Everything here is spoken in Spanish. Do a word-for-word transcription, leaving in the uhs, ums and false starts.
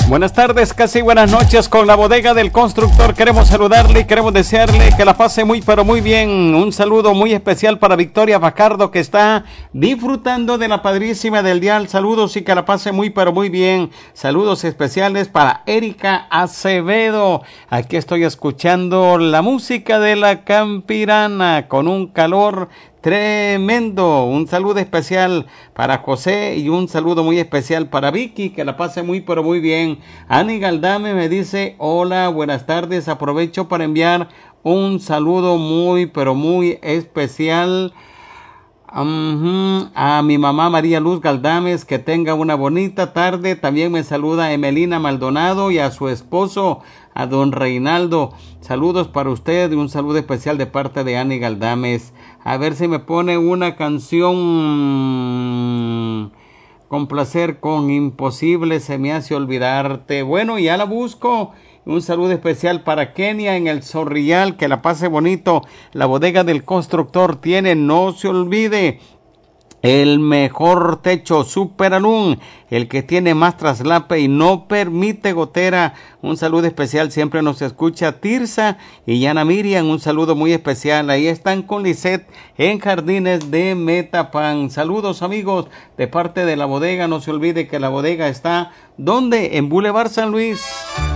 Buenas tardes, casi buenas noches con la bodega del constructor. Queremos saludarle y queremos desearle que la pase muy pero muy bien. Un saludo muy especial para Victoria Fajardo, que está disfrutando de la padrísima del dial. Saludos y que la pase muy pero muy bien. Saludos especiales para Erika Acevedo. Aquí estoy escuchando la música de la Campirana con un calor tremendo. Un saludo especial para José y un saludo muy especial para Vicky, que la pase muy pero muy bien. Ani Galdame me dice: hola, buenas tardes, aprovecho para enviar un saludo muy pero muy especial um, a mi mamá María Luz Galdames, que tenga una bonita tarde. También me saluda Emelina Maldonado y a su esposo, a don Reinaldo. Saludos para usted y un saludo especial de parte de Ani Galdames. A ver si me pone una canción con placer, con Imposible se me hace olvidarte. Bueno, ya la busco. Un saludo especial para Kenia en el Zorrillal, que la pase bonito. La bodega del constructor tiene, no se olvide, el mejor techo, Superalum, el que tiene más traslape y no permite gotera. Un saludo especial, siempre nos escucha Tirsa y Yana Miriam. Un saludo muy especial. Ahí están con Lisette en Jardines de Metapan. Saludos, amigos, de parte de la bodega. No se olvide que la bodega está, ¿dónde? En Boulevard San Luis.